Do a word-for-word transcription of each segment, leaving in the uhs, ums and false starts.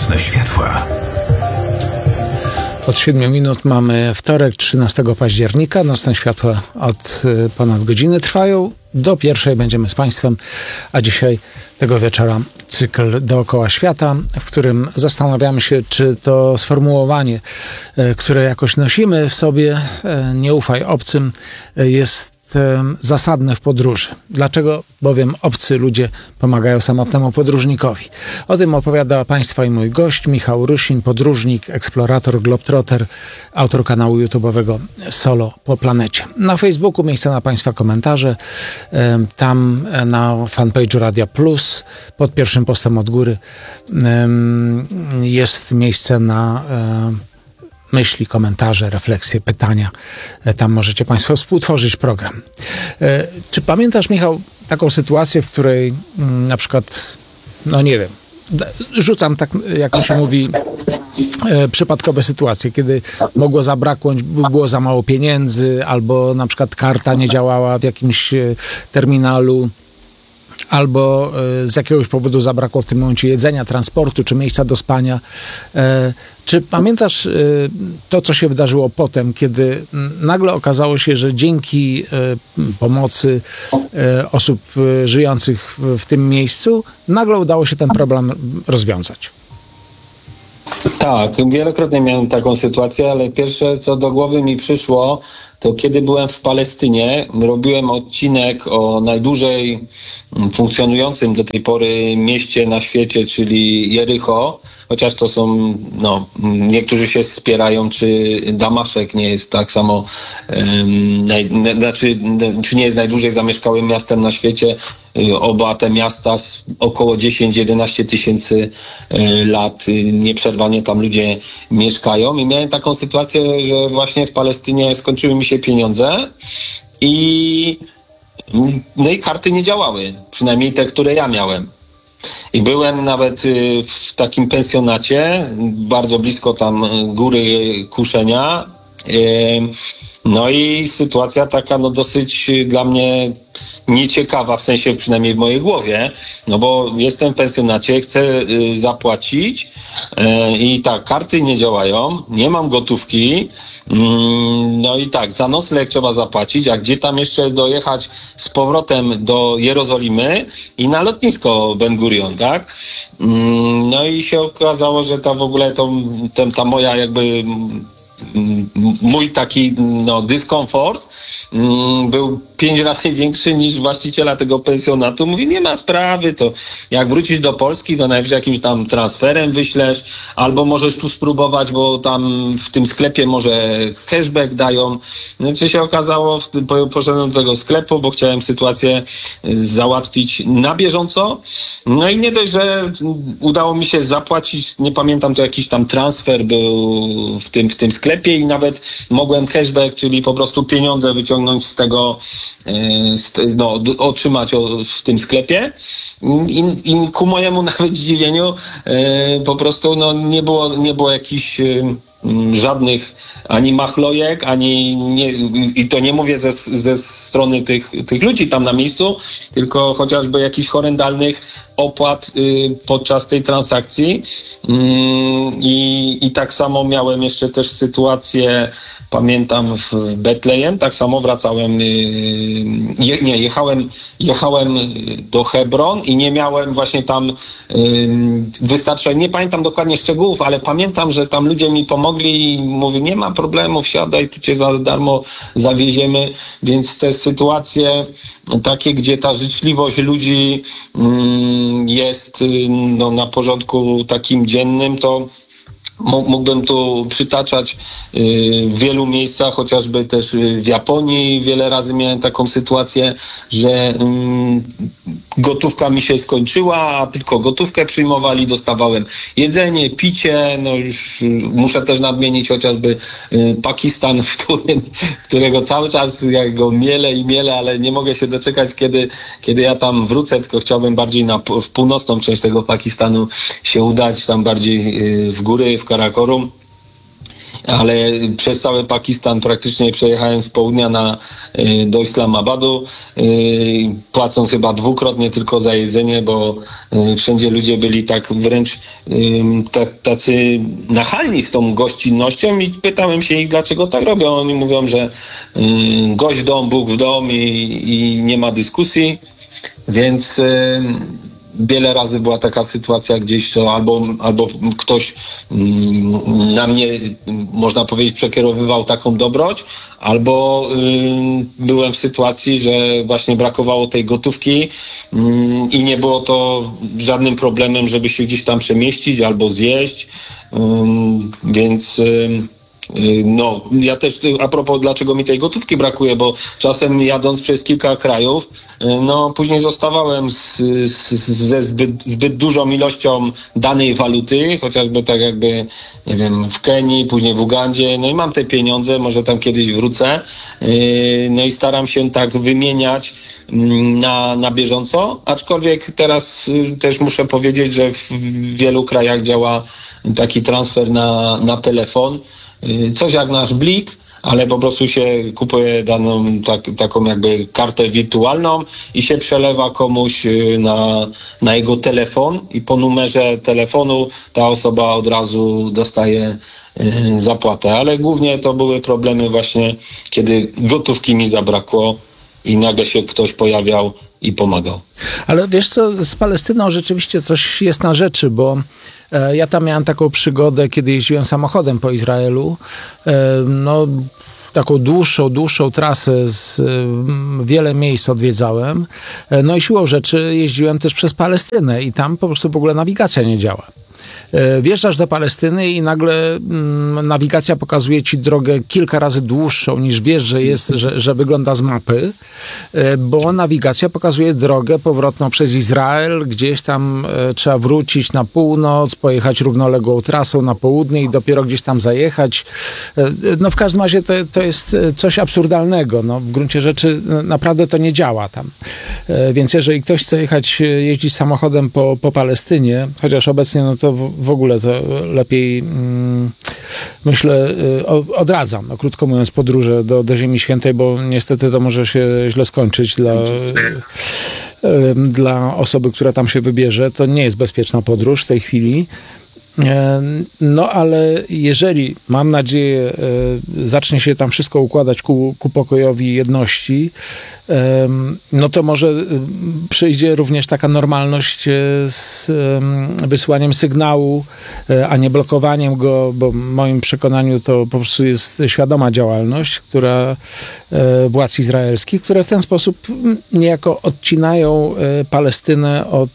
Nocne światła. Od siedmiu minut mamy wtorek, trzynastego października. Nocne światła od ponad godziny trwają. Do pierwszej będziemy z Państwem, a dzisiaj tego wieczora cykl Dookoła Świata, w którym zastanawiamy się, czy to sformułowanie, które jakoś nosimy w sobie, nie ufaj obcym, jest zasadne w podróży. Dlaczego bowiem obcy ludzie pomagają samotnemu podróżnikowi? O tym opowiada Państwa i mój gość, Michał Rusin, podróżnik, eksplorator, globetrotter, autor kanału YouTube'owego Solo po planecie. Na Facebooku miejsce na Państwa komentarze, tam na fanpage'u Radia Plus, pod pierwszym postem od góry jest miejsce na myśli, komentarze, refleksje, pytania. Tam możecie Państwo współtworzyć program. Czy pamiętasz, Michał, taką sytuację, w której m, na przykład, no nie wiem, rzucam tak, jak to się mówi, e, przypadkowe sytuacje, kiedy mogło zabraknąć, było za mało pieniędzy, albo na przykład karta nie działała w jakimś e, terminalu, albo e, z jakiegoś powodu zabrakło w tym momencie jedzenia, transportu, czy miejsca do spania. E, czy pamiętasz e, to, co się wydarzyło potem, kiedy nagle okazało się, że dzięki e, pomocy e, osób e, żyjących w, w tym miejscu, nagle udało się ten problem rozwiązać? Tak, wielokrotnie miałem taką sytuację, ale pierwsze, co do głowy mi przyszło, to kiedy byłem w Palestynie, robiłem odcinek o najdłużej funkcjonującym do tej pory mieście na świecie, czyli Jericho, chociaż to są, no, niektórzy się spierają, czy Damaszek nie jest tak samo, um, naj, znaczy, czy nie jest najdłużej zamieszkałym miastem na świecie. Oba te miasta z około dziesięć jedenaście tysięcy lat nieprzerwanie tam ludzie mieszkają. I miałem taką sytuację, że właśnie w Palestynie skończyły mi się pieniądze i no i karty nie działały, przynajmniej te, które ja miałem. I byłem nawet w takim pensjonacie, bardzo blisko tam Góry Kuszenia. No i sytuacja taka no dosyć dla mnie nieciekawa, w sensie przynajmniej w mojej głowie, no bo jestem w pensjonacie, chcę y, zapłacić y, i tak, karty nie działają, nie mam gotówki, y, no i tak, za nocleg trzeba zapłacić, a gdzie tam jeszcze dojechać z powrotem do Jerozolimy i na lotnisko Ben Gurion, tak? Y, no i się okazało, że ta w ogóle to, ta, ta moja jakby mój taki no, dyskomfort mm, był pięć razy większy niż właściciela tego pensjonatu. Mówi, nie ma sprawy, to jak wrócisz do Polski, to najwyżej jakimś tam transferem wyślesz, albo możesz tu spróbować, bo tam w tym sklepie może cashback dają. Znaczy się okazało, poszedłem do tego sklepu, bo chciałem sytuację załatwić na bieżąco. No i nie dość, że udało mi się zapłacić, nie pamiętam, to jakiś tam transfer był w tym, w tym sklepie i nawet mogłem cashback, czyli po prostu pieniądze wyciągnąć z tego, no, otrzymać w tym sklepie. I, i ku mojemu nawet zdziwieniu po prostu no, nie było, nie było jakichś żadnych ani machlojek, ani nie, i to nie mówię ze, ze strony tych, tych ludzi tam na miejscu, tylko chociażby jakichś horrendalnych opłat y, podczas tej transakcji. Y, i, I tak samo miałem jeszcze też sytuację, pamiętam w Betlejem, tak samo wracałem, y, je, nie, jechałem, jechałem do Hebron i nie miałem właśnie tam y, wystarczająco, nie pamiętam dokładnie szczegółów, ale pamiętam, że tam ludzie mi pomogli i mówi, nie ma problemu, wsiadaj, tu cię za darmo zawieziemy, więc te sytuacje takie, gdzie ta życzliwość ludzi mm, jest no, na porządku takim dziennym, to mógłbym tu przytaczać w wielu miejscach, chociażby też w Japonii. Wiele razy miałem taką sytuację, że gotówka mi się skończyła, a tylko gotówkę przyjmowali, dostawałem jedzenie, picie, no już muszę też nadmienić chociażby Pakistan, w którym, którego cały czas jak go mielę i mielę, ale nie mogę się doczekać, kiedy, kiedy ja tam wrócę, tylko chciałbym bardziej na, w północną część tego Pakistanu się udać, tam bardziej w góry, w Karakorum. ale przez cały Pakistan praktycznie przejechałem z południa na, do Islamabadu, płacąc chyba dwukrotnie tylko za jedzenie, bo wszędzie ludzie byli tak wręcz tacy nachalni z tą gościnnością i pytałem się ich, dlaczego tak robią. Oni mówią, że gość w dom, Bóg w dom i, i nie ma dyskusji, więc wiele razy była taka sytuacja gdzieś, to albo, albo ktoś na mnie, można powiedzieć, przekierowywał taką dobroć, albo y, byłem w sytuacji, że właśnie brakowało tej gotówki y, i nie było to żadnym problemem, żeby się gdzieś tam przemieścić albo zjeść, y, więc... Y, No, ja też, a propos dlaczego mi tej gotówki brakuje, bo czasem jadąc przez kilka krajów, no później zostawałem z, z, ze zbyt, zbyt dużą ilością danej waluty, chociażby tak jakby, nie wiem, w Kenii, później w Ugandzie, no i mam te pieniądze, może tam kiedyś wrócę, no i staram się tak wymieniać na, na bieżąco, aczkolwiek teraz też muszę powiedzieć, że w wielu krajach działa taki transfer na, na telefon, coś jak nasz Blik, ale po prostu się kupuje daną tak, taką jakby kartę wirtualną i się przelewa komuś na, na jego telefon i po numerze telefonu ta osoba od razu dostaje y, zapłatę. Ale głównie to były problemy właśnie, kiedy gotówki mi zabrakło i nagle się ktoś pojawiał i pomagał. Ale wiesz co, z Palestyną rzeczywiście coś jest na rzeczy, bo e, ja tam miałem taką przygodę, kiedy jeździłem samochodem po Izraelu. E, no, taką dłuższą, dłuższą trasę, z, e, wiele miejsc odwiedzałem. E, no i siłą rzeczy jeździłem też przez Palestynę i tam po prostu w ogóle nawigacja nie działa. Wjeżdżasz do Palestyny i nagle mm, nawigacja pokazuje ci drogę kilka razy dłuższą niż wiesz, że jest, że, że wygląda z mapy, bo nawigacja pokazuje drogę powrotną przez Izrael, gdzieś tam e, trzeba wrócić na północ, pojechać równoległą trasą na południe i dopiero gdzieś tam zajechać. E, no w każdym razie to, to jest coś absurdalnego. No, w gruncie rzeczy naprawdę to nie działa tam. E, więc jeżeli ktoś chce jechać, jeździć samochodem po, po Palestynie, chociaż obecnie no to w, w ogóle to lepiej mm, myślę, odradzam, no, krótko mówiąc, podróże do, do Ziemi Świętej, bo niestety to może się źle skończyć dla, dla osoby, która tam się wybierze. To nie jest bezpieczna podróż w tej chwili. No ale jeżeli, mam nadzieję, zacznie się tam wszystko układać ku, ku pokojowi i jedności, no to może przyjdzie również taka normalność z wysyłaniem sygnału, a nie blokowaniem go, bo w moim przekonaniu to po prostu jest świadoma działalność, która władz izraelskich, które w ten sposób niejako odcinają Palestynę od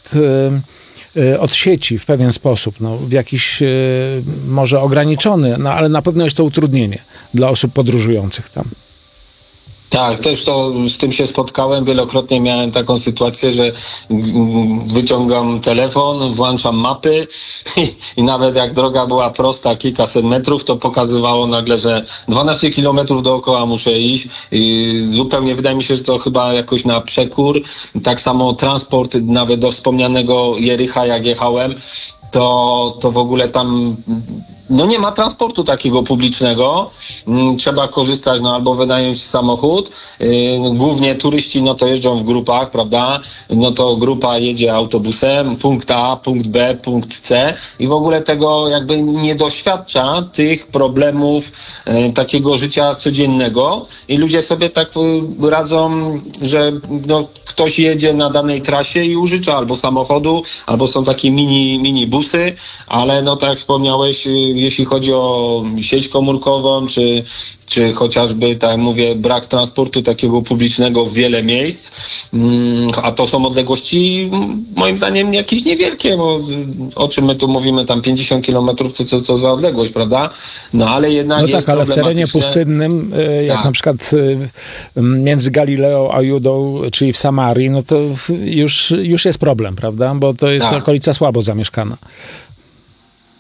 od sieci w pewien sposób, no, w jakiś może ograniczony, no, ale na pewno jest to utrudnienie dla osób podróżujących tam. Tak, też to z tym się spotkałem. Wielokrotnie miałem taką sytuację, że wyciągam telefon, włączam mapy i, i nawet jak droga była prosta, kilkaset metrów, to pokazywało nagle, że dwanaście kilometrów dookoła muszę iść. I zupełnie wydaje mi się, że to chyba jakoś na przekór. Tak samo transport nawet do wspomnianego Jericha, jak jechałem, to, to w ogóle tam no nie ma transportu takiego publicznego. Trzeba korzystać, no albo wynająć samochód. Głównie turyści, no to jeżdżą w grupach, prawda? No to grupa jedzie autobusem, punkt A, punkt B, punkt C i w ogóle tego jakby nie doświadcza tych problemów e, takiego życia codziennego i ludzie sobie tak e, radzą, że no, ktoś jedzie na danej trasie i użycza albo samochodu, albo są takie mini, mini busy, ale no tak jak wspomniałeś, jeśli chodzi o sieć komórkową, czy, czy chociażby, tak jak mówię, brak transportu takiego publicznego w wiele miejsc, a to są odległości moim zdaniem jakieś niewielkie, bo o czym my tu mówimy, tam pięćdziesiąt kilometrów, co, co, co za odległość, prawda? No ale jednak no jest tak, ale w terenie pustynnym, jak tak. na przykład między Galileą a Judą, czyli w Samarii, no to już, już jest problem, prawda? Bo to jest tak. okolica słabo zamieszkana.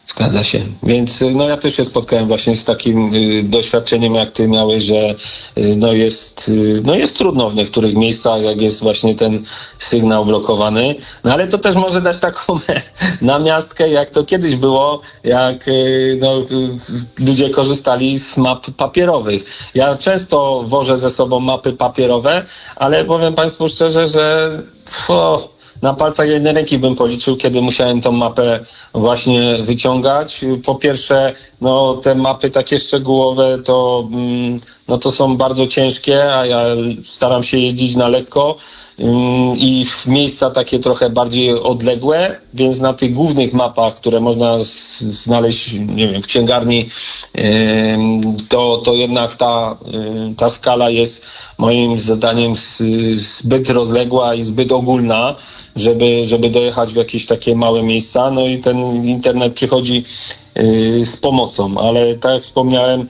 Zgadza się. Więc no ja też się spotkałem właśnie z takim y, doświadczeniem, jak ty miałeś, że y, no, jest, y, no jest trudno w niektórych miejscach, jak jest właśnie ten sygnał blokowany. No ale to też może dać taką namiastkę, jak to kiedyś było, jak y, no, y, ludzie korzystali z map papierowych. Ja często wożę ze sobą mapy papierowe, ale powiem państwu szczerze, że o, na palcach jednej ręki bym policzył, kiedy musiałem tą mapę właśnie wyciągać. Po pierwsze, no te mapy takie szczegółowe to, no, to są bardzo ciężkie, a ja staram się jeździć na lekko i w miejsca takie trochę bardziej odległe, więc na tych głównych mapach, które można znaleźć, nie wiem, w księgarni, to, to jednak ta, ta skala jest moim zdaniem zbyt rozległa i zbyt ogólna, żeby, żeby dojechać w jakieś takie małe miejsca. No i ten internet przychodzi z pomocą, ale tak jak wspomniałem,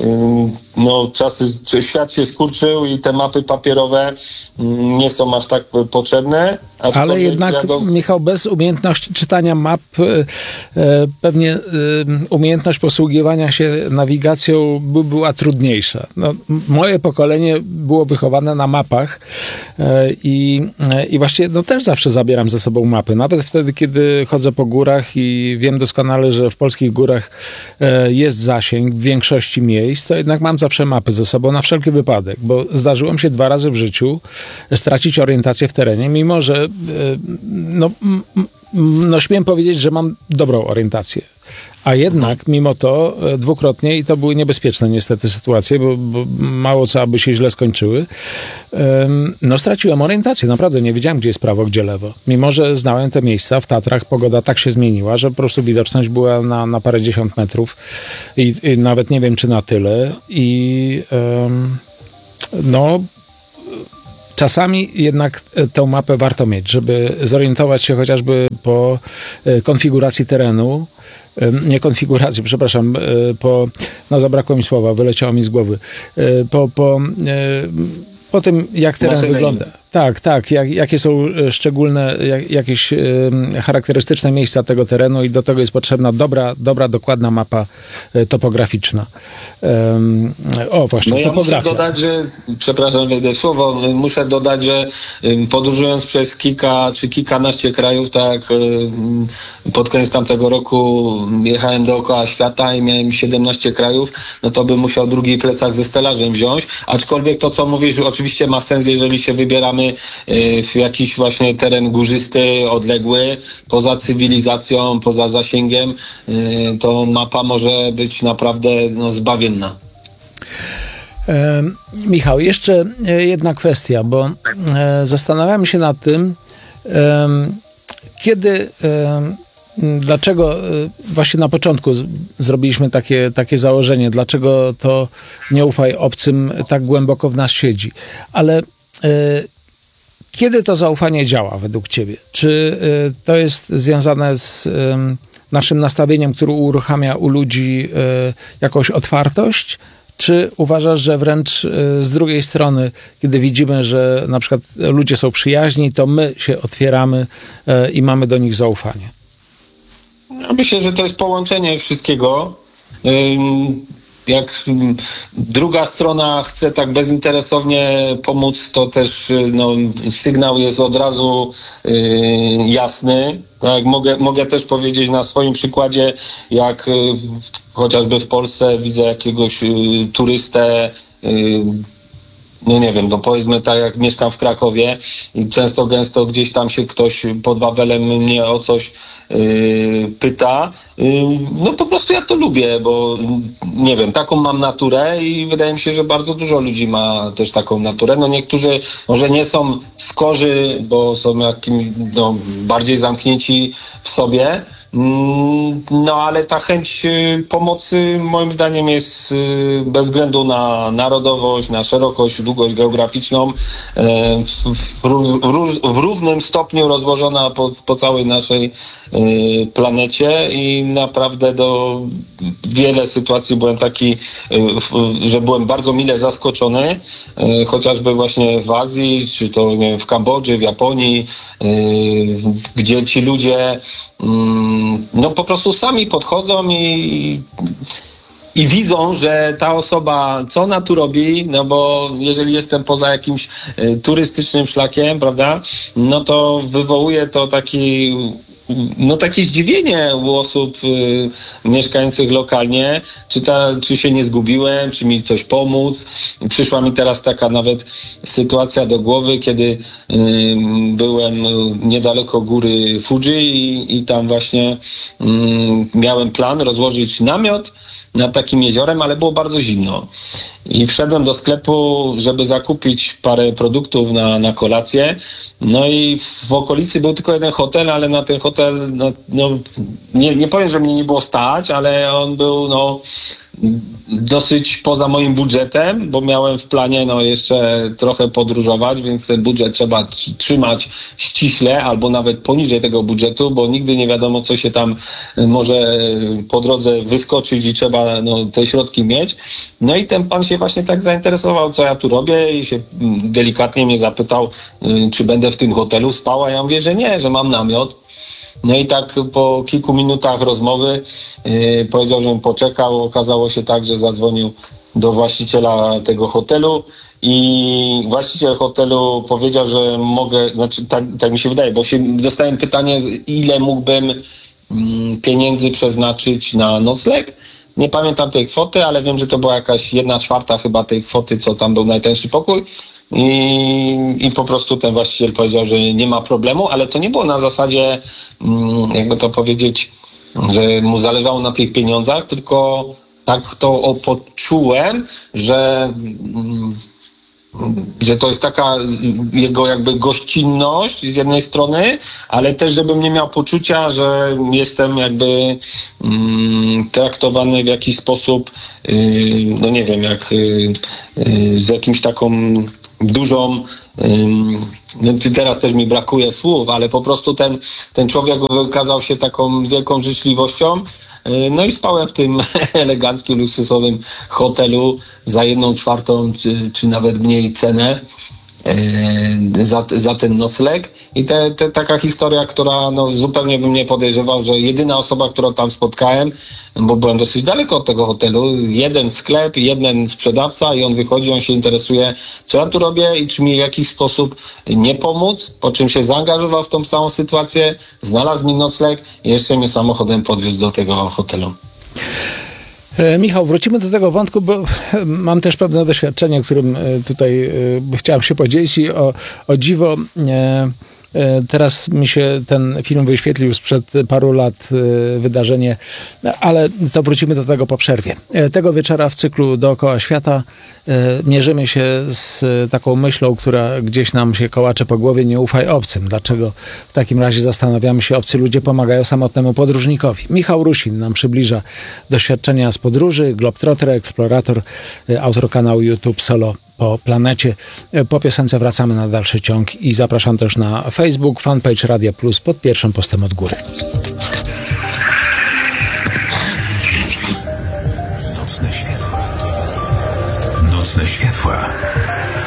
no czasy, świat się skurczył i te mapy papierowe nie są aż tak potrzebne. Ale jednak, ja do... Michał, bez umiejętności czytania map e, pewnie e, umiejętność posługiwania się nawigacją by była trudniejsza. No, moje pokolenie było wychowane na mapach e, i, e, i właściwie no, też zawsze zabieram ze sobą mapy. Nawet wtedy, kiedy chodzę po górach i wiem doskonale, że w polskich górach e, jest zasięg w większości miejsc, to jednak mam zawsze mapy ze sobą na wszelki wypadek, bo zdarzyło mi się dwa razy w życiu stracić orientację w terenie, mimo że no, no śmiem powiedzieć, że mam dobrą orientację. A jednak mimo to dwukrotnie, i to były niebezpieczne niestety sytuacje, bo, bo mało co aby się źle skończyły, no straciłem orientację. Naprawdę nie wiedziałem, gdzie jest prawo, gdzie lewo. Mimo że znałem te miejsca w Tatrach, pogoda tak się zmieniła, że po prostu widoczność była na, na parę dziesiąt metrów i, i nawet nie wiem, czy na tyle. I um, no czasami jednak tę mapę warto mieć, żeby zorientować się chociażby po konfiguracji terenu, nie konfiguracji, przepraszam, po, no zabrakło mi słowa, wyleciało mi z głowy, po, po, po tym, jak teren wygląda. Tak, tak, jak, jakie są szczególne, jak, jakieś charakterystyczne miejsca tego terenu i do tego jest potrzebna dobra, dobra dokładna mapa topograficzna. Um, o, właśnie, no ja topografia. muszę dodać, że, przepraszam, wejdę w słowo, muszę dodać, że podróżując przez kilka czy kilkanaście krajów, tak pod koniec tamtego roku jechałem dookoła świata i miałem siedemnaście krajów, no to bym musiał drugi plecak ze stelażem wziąć, aczkolwiek to, co mówisz, oczywiście ma sens, jeżeli się wybieramy w jakiś właśnie teren górzysty, odległy, poza cywilizacją, poza zasięgiem, to mapa może być naprawdę no, zbawienna. E, Michał, jeszcze jedna kwestia, bo e, zastanawiam się nad tym, e, kiedy, e, dlaczego e, właśnie na początku z, zrobiliśmy takie, takie założenie, dlaczego to nie ufaj obcym tak głęboko w nas siedzi, ale e, kiedy to zaufanie działa według ciebie? Czy y, to jest związane z y, naszym nastawieniem, które uruchamia u ludzi y, jakąś otwartość? Czy uważasz, że wręcz y, z drugiej strony, kiedy widzimy, że na przykład ludzie są przyjaźni, to my się otwieramy y, i mamy do nich zaufanie? Ja myślę, że to jest połączenie wszystkiego. Y, Jak druga strona chce tak bezinteresownie pomóc, to też no, sygnał jest od razu y, jasny. Tak, mogę, mogę też powiedzieć na swoim przykładzie, jak y, chociażby w Polsce widzę jakiegoś y, turystę, y, no nie wiem, no powiedzmy tak jak mieszkam w Krakowie i często gęsto gdzieś tam się ktoś pod Wawelem mnie o coś yy, pyta, yy, no po prostu ja to lubię, bo nie wiem, taką mam naturę i wydaje mi się, że bardzo dużo ludzi ma też taką naturę. No niektórzy może nie są skorzy, bo są jakimiś no, bardziej zamknięci w sobie, no ale ta chęć pomocy moim zdaniem jest bez względu na narodowość, na szerokość, długość geograficzną w, w, w równym stopniu rozłożona po, po całej naszej planecie i naprawdę do, wiele sytuacji byłem taki, że byłem bardzo mile zaskoczony, chociażby właśnie w Azji, czy to nie wiem, w Kambodży, w Japonii, gdzie ci ludzie no po prostu sami podchodzą i I widzą, że ta osoba, co ona tu robi, no bo jeżeli jestem poza jakimś y, turystycznym szlakiem, prawda, no to wywołuje to taki, no takie zdziwienie u osób y, mieszkających lokalnie, czy, ta, czy się nie zgubiłem, czy mi coś pomóc. Przyszła mi teraz taka nawet sytuacja do głowy, kiedy y, byłem niedaleko góry Fuji i, i tam właśnie y, miałem plan rozłożyć namiot nad takim jeziorem, ale było bardzo zimno. I wszedłem do sklepu, żeby zakupić parę produktów na, na kolację. No i w okolicy był tylko jeden hotel, ale na ten hotel, no, no nie, nie powiem, że mnie nie było stać, ale on był no dosyć poza moim budżetem, bo miałem w planie no jeszcze trochę podróżować, więc ten budżet trzeba trzymać ściśle albo nawet poniżej tego budżetu, bo nigdy nie wiadomo, co się tam może po drodze wyskoczyć i trzeba no, te środki mieć. No i ten pan się właśnie tak zainteresował, co ja tu robię i się delikatnie mnie zapytał, czy będę w tym hotelu spał, a ja mówię, że nie, że mam namiot. No i tak po kilku minutach rozmowy yy, powiedział, żebym poczekał. Okazało się tak, że zadzwonił do właściciela tego hotelu i właściciel hotelu powiedział, że mogę, znaczy tak, tak mi się wydaje, bo się dostałem pytanie, ile mógłbym mm, pieniędzy przeznaczyć na nocleg. Nie pamiętam tej kwoty, ale wiem, że to była jakaś jedna czwarta chyba tej kwoty, co tam był najtańszy pokój. I, I po prostu ten właściciel powiedział, że nie ma problemu, ale to nie było na zasadzie, jakby to powiedzieć, że mu zależało na tych pieniądzach, tylko tak to poczułem, że, że to jest taka jego jakby gościnność z jednej strony, ale też żebym nie miał poczucia, że jestem jakby traktowany w jakiś sposób, no nie wiem, jak z jakimś taką dużą, no teraz też mi brakuje słów, ale po prostu ten, ten człowiek wykazał się taką wielką życzliwością. No i spałem w tym eleganckim, luksusowym hotelu za jedną czwartą, czy, czy nawet mniej cenę za, za ten nocleg. I te, te, taka historia, która no, zupełnie bym nie podejrzewał, że jedyna osoba, którą tam spotkałem, bo byłem dosyć daleko od tego hotelu, jeden sklep, jeden sprzedawca i on wychodzi, on się interesuje, co ja tu robię i czy mi w jakiś sposób nie pomóc, po czym się zaangażował w tą całą sytuację, znalazł mi nocleg i jeszcze mnie samochodem podwiózł do tego hotelu. Michał, wrócimy do tego wątku, bo mam też pewne doświadczenie, którym tutaj chciałem się podzielić i o, o dziwo teraz mi się ten film wyświetlił sprzed paru lat, wydarzenie, ale to wrócimy do tego po przerwie. Tego wieczora w cyklu Dookoła Świata mierzymy się z taką myślą, która gdzieś nam się kołacze po głowie: nie ufaj obcym. Dlaczego w takim razie, zastanawiamy się, obcy ludzie pomagają samotnemu podróżnikowi? Michał Rusin nam przybliża doświadczenia z podróży, globetrotter, eksplorator, autor kanału YouTube Solo po planecie. Po piosence wracamy na dalszy ciąg i zapraszam też na Facebook, fanpage Radia Plus pod pierwszym postem od góry. Nocne światła. Nocne światła.